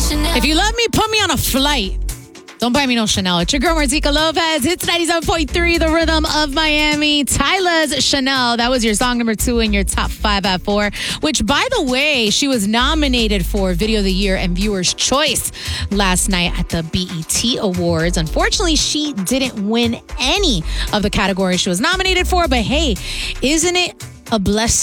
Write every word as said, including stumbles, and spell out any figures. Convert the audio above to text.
If you love me, put me on a flight. Don't buy me no Chanel. It's your girl, Martika Lopez. Hits ninety-seven point three, the rhythm of Miami. Tyla's Chanel. That was your song number two in your top five at four, which, by the way, she was nominated for Video of the Year and Viewer's Choice last night at the B E T Awards. Unfortunately, she didn't win any of the categories she was nominated for, but hey, isn't it a blessing